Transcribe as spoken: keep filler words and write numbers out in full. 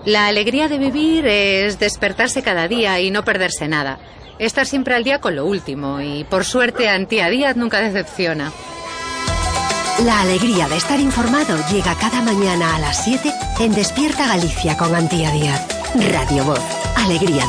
La alegría de vivir es despertarse cada día y no perderse nada. Estar siempre al día con lo último y, por suerte, Antía Díaz nunca decepciona. La alegría de estar informado llega cada mañana a las siete en Despierta Galicia con Antía Díaz. Radio Voz. Alegría